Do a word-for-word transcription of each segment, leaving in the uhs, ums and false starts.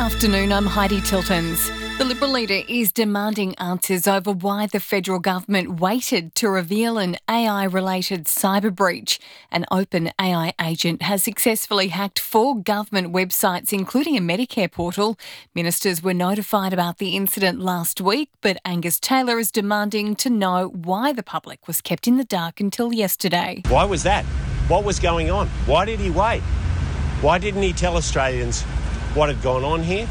afternoon, I'm Heidi Tiltons. The Liberal leader is demanding answers over why the federal government waited to reveal an A I-related cyber breach. An open A I agent has successfully hacked four government websites, including a Medicare portal. Ministers were notified about the incident last week, but Angus Taylor is demanding to know why the public was kept in the dark until yesterday. Why was that? What was going on? Why did he wait? Why didn't he tell Australians what had gone on here?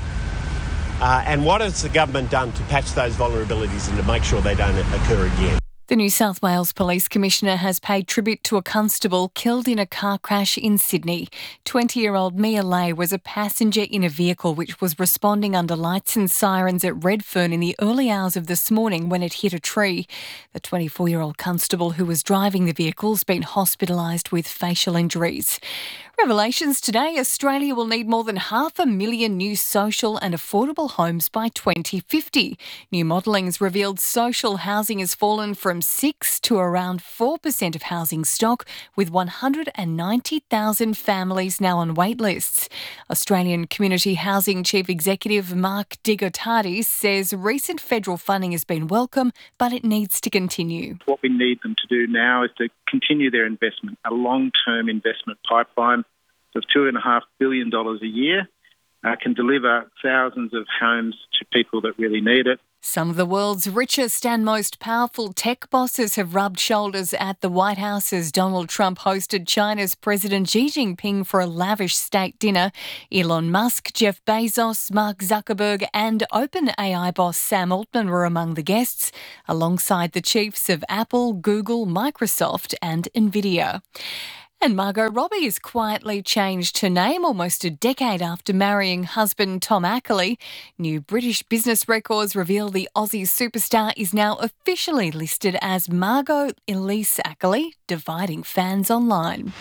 Uh, and what has the government done to patch those vulnerabilities and to make sure they don't occur again? The New South Wales Police Commissioner has paid tribute to a constable killed in a car crash in Sydney. twenty-year-old Mia Lay was a passenger in a vehicle which was responding under lights and sirens at Redfern in the early hours of this morning when it hit a tree. The twenty-four-year-old constable who was driving the vehicle has been hospitalised with facial injuries. Revelations today, Australia will need more than half a million new social and affordable homes by twenty fifty. New modelling has revealed social housing has fallen from six to around four percent of housing stock, with one hundred ninety thousand families now on wait lists. Australian Community Housing Chief Executive Mark Di Gottardi says recent federal funding has been welcome, but it needs to continue. What we need them to do now is to continue their investment, a long-term investment pipeline of two point five billion dollars a year, uh, can deliver thousands of homes to people that really need it. Some of the world's richest and most powerful tech bosses have rubbed shoulders at the White House as Donald Trump hosted China's President Xi Jinping for a lavish state dinner. Elon Musk, Jeff Bezos, Mark Zuckerberg and OpenAI boss Sam Altman were among the guests, alongside the chiefs of Apple, Google, Microsoft and Nvidia. And Margot Robbie has quietly changed her name almost a decade after marrying husband Tom Ackley. New British business records reveal the Aussie superstar is now officially listed as Margot Elise Ackley, dividing fans online.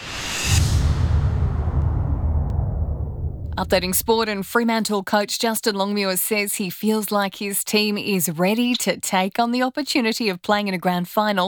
Updating sport, and Fremantle coach Justin Longmuir says he feels like his team is ready to take on the opportunity of playing in a grand final.